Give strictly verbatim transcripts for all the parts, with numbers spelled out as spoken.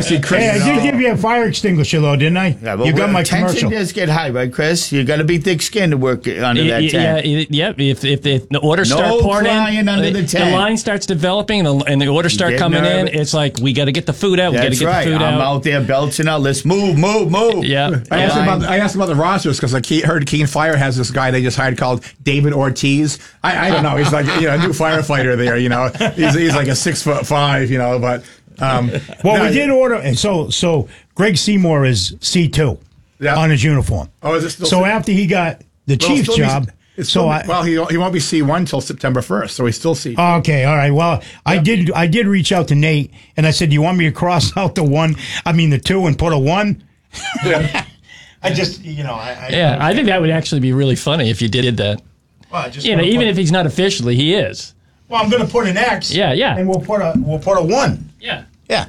see Chris. Hey, I did give you a fire extinguisher, though, didn't I? Yeah, you got my tension commercial. does get high, right, Chris? You got to be thick-skinned to work under Yeah, that yeah, tent. yeah. If, if, if the orders No start pouring crying in, under the the tent. line starts developing, and the, and the orders start Get coming nervous. in, it's like, we got to get the food out. We got to That's get right. the food I'm out. out there belching out. Let's move, move, move. Yeah. I asked, him Line. about, I asked him about the rosters because I ke- heard Keene Fire has this guy they just hired called David Ortiz. I, I don't know. He's like you know, a new firefighter there. You know, he's, he's like a six foot five. You know, but um, Well, no, we did order, and so so Greg Seymour is C two Yeah. on his uniform. Oh, is it still so C- after he got the Well, chief's still be- job, it's so still, I. well, he he won't be C one till September first, so he's still C. Okay, all right. Well, I did. I did reach out to Nate, and I said, "Do you want me to cross out the one? I mean, the two, and put a one." Yeah. I just, you know, I, I Yeah, I think that would actually be really funny if you did that. well, I just You know, wanna even put- if he's not officially, he is. well, I'm going to put an X. Yeah, yeah. and we'll put a we'll put a one. Yeah. Yeah,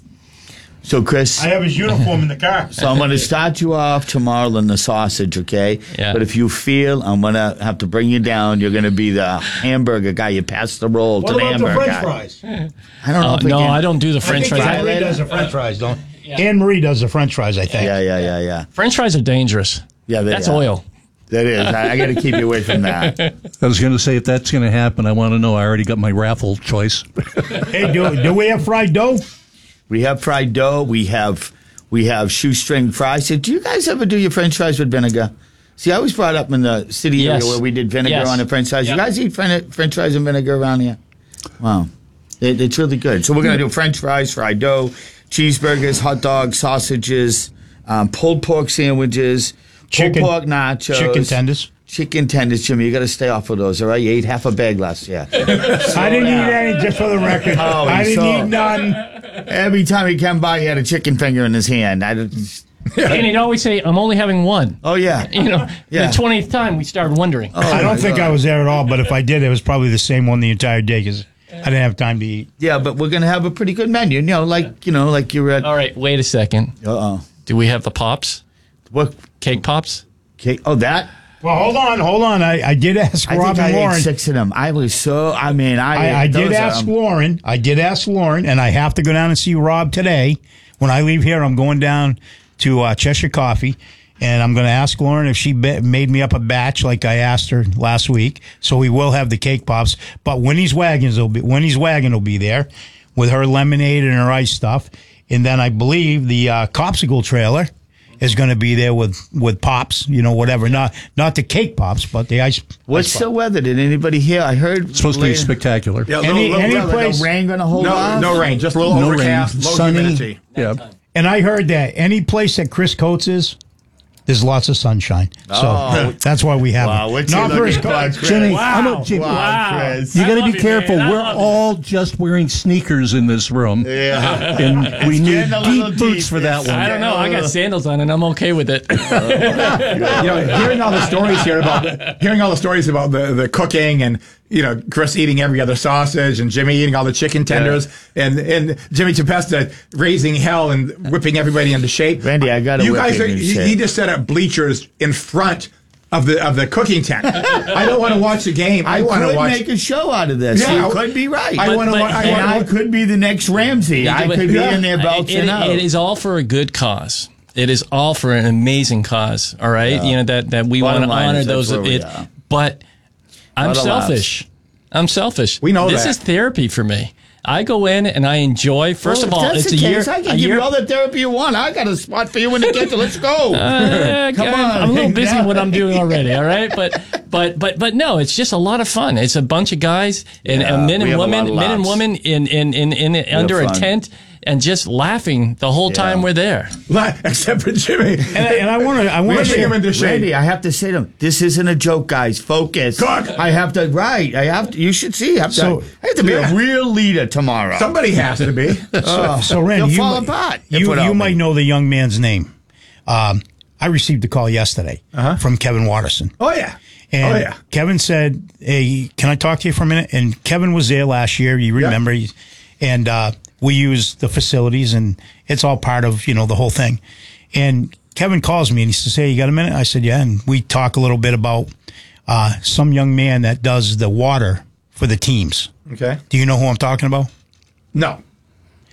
So, Chris, I have his uniform in the car. so I'm going to start you off tomorrow in the sausage, okay? Yeah. But if you feel I'm going to have to bring you down, you're going to be the hamburger guy. You pass the roll What to the about the hamburger French guy. fries? I don't know Uh, if we no, can- I don't do the French I think fries. Anne Marie does the French fries, don't? Anne Marie does the French fries, I think. Yeah, yeah, yeah, yeah. French fries are dangerous. Yeah, they That's are. oil. That is. I, I got to keep you away from that. I was going to say, if that's going to happen, I want to know. I already got my raffle choice. Hey, do, do we have fried dough? We have fried dough. We have we have shoestring fries. So do you guys ever do your French fries with vinegar? See, I was brought up in the city Yes. area where we did vinegar Yes. on the French fries. Yep. You guys eat Fren- French fries and vinegar around here? Wow. It, it's really good. So we're going to do French fries, fried dough, cheeseburgers, hot dogs, sausages, um, pulled pork sandwiches, Chicken- pulled pork nachos. Chicken tenders. Chicken tenders, Jimmy. You got to stay off of those, all right? You ate half a bag last year. I didn't eat any, just for the record. Oh, I didn't so- eat none. Every time he came by, he had a chicken finger in his hand. I didn't, And he'd always say, I'm only having one. oh, yeah. You know, Yeah. the twentieth time we started wondering. Oh, I don't my think God. I was there at all, but if I did, it was probably the same one the entire day because I didn't have time to eat. Yeah, but we're going to have a pretty good menu. You know, like, you know, like you're at. All right, wait a second. Uh-oh. Do we have the pops? What? Cake pops? Okay. Oh, that? Well, hold on, hold on. I, I did ask I Rob think and I Lauren. ate six of them. I was so, I mean, I I, I did those ask are- Lauren. I did ask Lauren, and I have to go down and see Rob today. When I leave here, I'm going down to uh, Cheshire Coffee, and I'm going to ask Lauren if she be- made me up a batch like I asked her last week. So we will have the cake pops. But Winnie's Wagons will be Winnie's Wagon will be there with her lemonade and her ice stuff, and then I believe the uh, Copsicle trailer is going to be there with, with pops, you know, whatever. Not not the cake pops, but the ice. What's ice the weather? Did anybody hear? I heard. It's supposed to be later- spectacular. Yeah, Any- little, any little, Like place- a rain going to hold no, off? no rain, just a little No rain, overcast, low sunny. humidity. Yeah. And I heard that any place that Chris Coates is, there's lots of sunshine. So Oh. that's why we have Wow, it. what's he Not for his looking co- for, Chris? Jimmy, Wow. I'm a, Jimmy, Wow, Chris. you I got to love be you, careful. man. I We're love you. all just wearing sneakers in this room, Yeah. and we need getting a little deep boots deep. for that I one. don't know. I got sandals on, and I'm okay with it. You know, hearing all the stories here about the, hearing all the stories about the, the cooking and you know Chris eating every other sausage and Jimmy eating all the chicken tenders and and Jimmy Tempesta raising hell and whipping everybody into shape. Randy, I gotta You whip guys, you are, into he, shape. he just set up bleachers in front of the of the cooking tent. I don't want to watch the game. I, I want to could watch. make a show out of this. Yeah, you could be right. I want to. but- I and want I could be the next Ramsey. I But- could be Yeah. in there belching it, out. it is all for a good cause. It is all for an amazing cause. All right, Yeah. you know that that we Bottom want to line honor is that's those. where we It, are. but I'm Lot of laughs. selfish. I'm selfish. We know this that. is therapy for me. I go in and I enjoy. First Well, of all, if that's it's the a year. case, I a can give year you all the therapy you want. I got a spot for you in the kitchen. Let's go. Uh, Come I'm, on. I'm a little busy Yeah. with what I'm doing already. All right, but but but but no, it's just a lot of fun. It's a bunch of guys and Yeah, uh, men we and have a lot women, of men and laughs. women in in in, in under a fun. tent and just laughing the whole time Yeah. we're there. except for Jimmy. And, I- and I want to. I want to Whipping him share. into shape. Randy, I have to say to him, this isn't a joke, guys. Focus. Cook. I have to, right. I have to, you should see. I have to, So- I have to be Yeah. a real leader tomorrow. Somebody has to be. Oh, So, Randy, you'll you, fall might- apart. if you, without you me. might know the young man's name. Um, I received a call yesterday Uh-huh. from Kevin Watterson. Oh yeah. And oh yeah. Kevin said, "Hey, can I talk to you for a minute?" And Kevin was there last year. You remember? He's- And uh, we use the facilities, and it's all part of you know the whole thing. And Kevin calls me and he says, "Hey, you got a minute?" I said, "Yeah." And we talk a little bit about uh, some young man that does the water for the teams. Okay. Do you know who I'm talking about? No.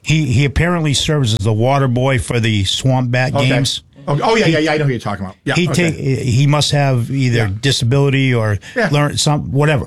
he he apparently serves as the water boy for the Swamp Bat Okay. games. Oh, oh yeah, yeah, yeah. I know who you're talking about. Yeah, He okay. take he must have either Yeah. disability or Yeah. learn some whatever.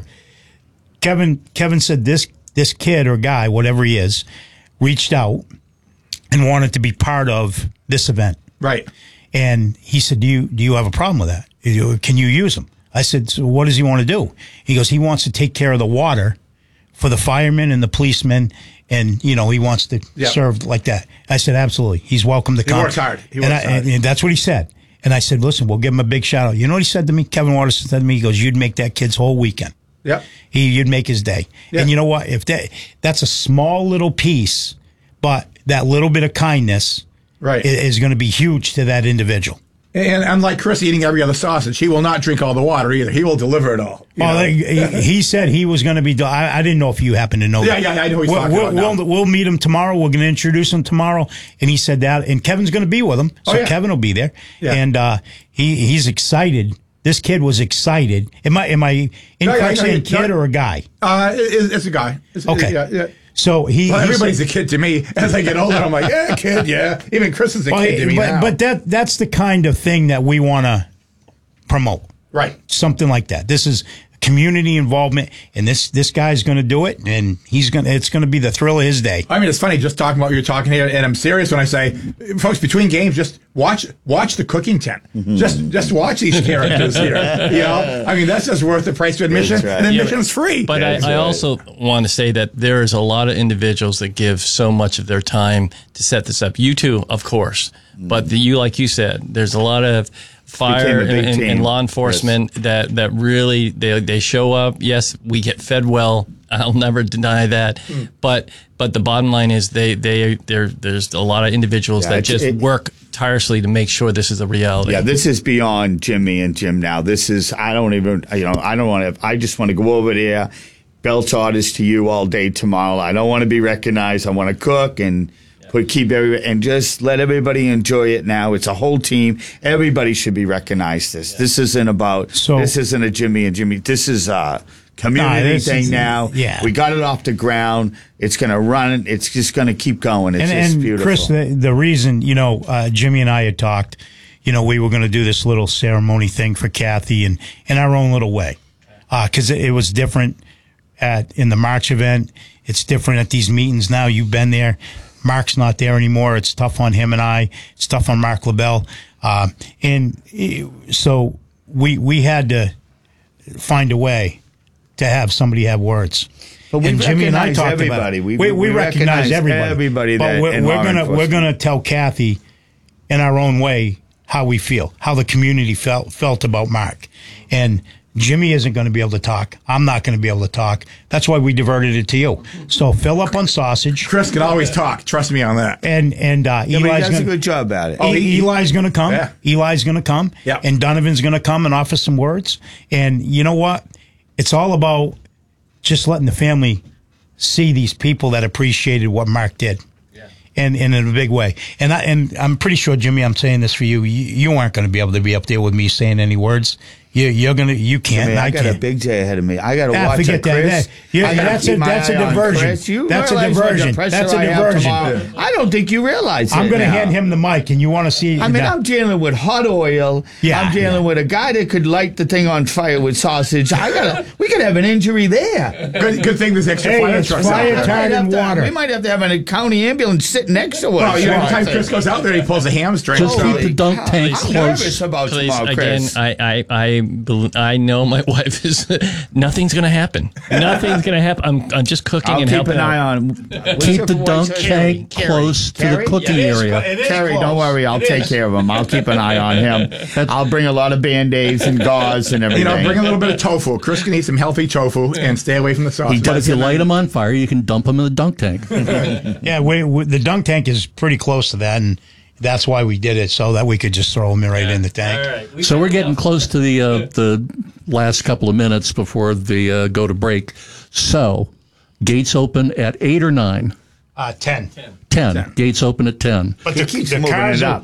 Kevin Kevin said this this kid or guy, whatever he is, reached out and wanted to be part of this event. Right. And he said, "Do you do you have a problem with that? Can you use him?" I said, "So what does he want to do?" He goes, "He wants to take care of the water for the firemen and the policemen, and you know he wants to Yeah. serve like that." I said, "Absolutely, he's welcome to come." works hard. He and, works I, hard. and that's what he said. And I said, "Listen, we'll give him a big shout out." You know what he said to me? Kevin Watterson said to me, "He goes, you'd make that kid's whole weekend. Yep. He, you'd make his day." Yeah. And you know what? If that that's a small little piece, but that little bit of kindness, Right. i- is going to be huge to that individual. And unlike Chris eating every other sausage, he will not drink all the water either. He will deliver it all. you Well, know? he, he said he was going to be. I, I didn't know if you happen to know. Yeah, that. yeah, I know who he's we'll, talking we'll, about now. We'll, we'll meet him tomorrow. We're going to introduce him tomorrow, and he said that. And Kevin's going to be with him, so Oh, yeah. Kevin will be there. Yeah. And uh, he he's excited. This kid was excited. Am I am I yeah, incorrect no, saying no. kid or a guy? Uh, it, it's a guy. It's, Okay. Yeah, yeah. So he. Well, he everybody's said- a kid to me. As I get older, I'm like, yeah, kid, yeah. Even Chris is a Well, kid to me but, now. but that that's the kind of thing that we want to promote. right. Something like that. This is community involvement, and this this guy's going to do it, and he's going. to It's going to be the thrill of his day. I mean, it's funny just talking about what you're talking here, and I'm serious when I say, folks, between games, just watch watch the cooking tent. Mm-hmm. Just just watch these characters here. You know, I mean, that's just worth the price of admission, That's right. and Yeah, admission's free. But I, I also want to say that there is a lot of individuals that give so much of their time to set this up. You too, of course. But the, you, like you said, there's a lot of fire Became a and, big and, team. and law enforcement that, that really they they show up. Yes, we get fed well. I'll never deny that. But but the bottom line is they they there there's a lot of individuals Yeah, that it's- just it- work tirelessly to make sure this is a reality. Yeah, this is beyond Jimmy and Jim now. This is, I don't even, you know, I don't want to, I just want to go over there, belch orders to you all day tomorrow. I don't want to be recognized. I want to cook and put, keep every, and just let everybody enjoy it now. It's a whole team. Everybody should be recognized this. This isn't about, So- this isn't a Jimmy and Jimmy. This is a community Nah, this thing is- now. yeah. We got it off the ground. It's going to run. It's just going to keep going. It's and, just and beautiful. Chris, the, the reason, you know, uh, Jimmy and I had talked, you know, we were going to do this little ceremony thing for Kathy and in our own little way. Uh, cause it, it was different at, in the March event. It's different at these meetings now. You've been there. Mark's not there anymore. It's tough on him and I. It's tough on Mark LaBelle. Uh, and eh, so we, we had to find a way to have somebody have words. But we and Jimmy and I recognize talked everybody. about We- it. We, we we recognize recognize everybody. everybody but that- we're, in we're law gonna we're enforcement. gonna tell Kathy in our own way how we feel, how the community felt felt about Mark, and Jimmy isn't going to be able to talk. I'm not going to be able to talk. That's why we diverted it to you. So fill up on sausage, Chris can always talk. Trust me on that. and and uh, Yeah, but he Eli's does a gonna, good job at it. Oh, E- he- Eli's going to come. Yeah. Eli's going to come. Yeah. And Donovan's going to come and offer some words. And you know what? It's all about just letting the family see these people that appreciated what Mark did. Yeah. And, and in a big way. And I, and I'm pretty sure, Jimmy, I'm saying this for you. You, you aren't going to be able to be up there with me saying any words. You, you're going to, you can't. I, mean, and I, I got can't. a big day ahead of me. I got to Ah, watch forget it, that. Chris. That- yeah, I gotta that's keep a- my that's a eye on diversion. Chris. You That's a realize what the diversion. pressure That's a I have diversion. tomorrow? I don't think you realize I'm it going to now. hand him the mic, and you want to see. I mean, that- I'm dealing with hot oil. Yeah, I'm dealing yeah. with a guy that could light the thing on fire with sausage. I gotta. We could have an injury there. Good, good thing there's extra Hey, fire it's trucks out fire there. time. We might have and to- water. We might have to have a county ambulance sit next to us. Well, you know, every So time I Chris say- goes out there, he pulls a hamstring. Just so- keep the dunk I'm tank nervous close. about Please, tomorrow, again, Chris. I, I, I, bel- I know my wife is. Nothing's going to happen. Nothing's going to happen. I'm, I'm just cooking I'll and keep helping an eye out. on. Keep the dunk tank Carrie, close to Carrie? the cooking It is- area. it is Terry, close. don't worry. I'll It take is. care of him. I'll keep an eye on him. I'll bring a lot of Band-Aids and gauze and You everything. know, bring a little bit of tofu. Chris can eat some healthy tofu and stay away from the sausage. But if you light them on fire, you can dump them in the dunk tank. Yeah, we, we, the dunk tank is pretty close to that, and that's why we did it, so that we could just throw them right in the tank. All right. We So we're getting close to the uh, the last couple of minutes before the uh, go to break. So gates open at eight or nine. Uh, ten. Ten. Gates open at ten. But He the, keeps the moving cars it are, up.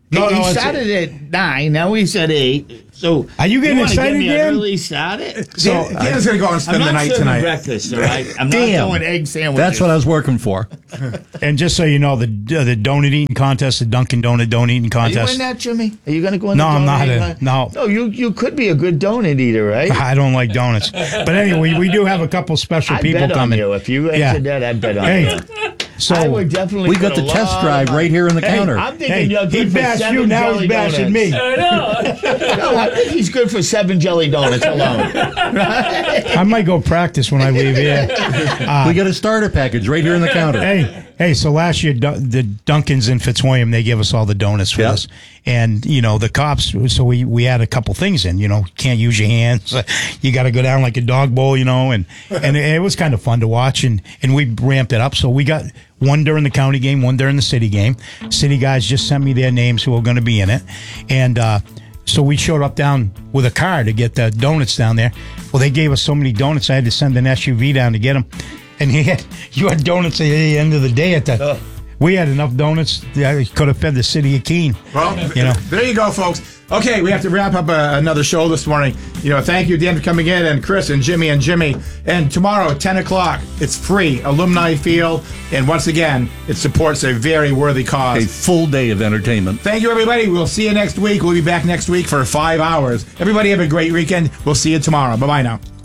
No, he no, it's- started at nine. Now he's at eight. So Are you getting wanna excited give me again? An early start it? So Dan's going to go out and I'm spend not the night serving tonight. breakfast, all right? I'm Damn. not doing egg sandwiches. That's what I was working for. And just so you know, the uh, the donut eating contest, the Dunkin' Donut donut eating Are you contest. in that, Jimmy? Are you going to go in No, the I'm donut not eating in- contest? no. No, you, you could be a good donut eater, right? I don't like donuts. But anyway, we, we do have a couple special I people bet coming. on you. If you Yeah. entered that, I'd bet on Hey, you. so I would definitely We put got the a test lot drive of money- right here in the Hey, counter. I'm thinking hey, you're he good for bashed seven you, now jelly he's bashing donuts. me. No, I think he's good for seven jelly donuts alone. I might go practice when I leave here. we got a starter package right here in the counter. Hey, hey! So last year, Dun- the Dunkins in Fitzwilliam, they gave us all the donuts for Yeah. us, and you know the cops. So we we had a couple things in. You know, can't use your hands. You got to go down like a dog bowl. You know, and and it was kind of fun to watch, and and we ramped it up. So we got one during the county game, one during the city game. City guys just sent me their names who are going to be in it, and. uh So we showed up down with a car to get the donuts down there. Well, they gave us so many donuts, I had to send an S U V down to get them. And he had, you had donuts at the end of the day at the. We had enough donuts that could have fed the city of Keene. Well, You know. there you go, folks. Okay, we have to wrap up uh, another show this morning. You know, thank you, Dan, for coming in, and Chris and Jimmy and Jimmy. And tomorrow, ten o'clock, it's free, Alumni Field. And once again, it supports a very worthy cause. A full day of entertainment. Thank you, everybody. We'll see you next week. We'll be back next week for five hours. Everybody have a great weekend. We'll see you tomorrow. Bye-bye now.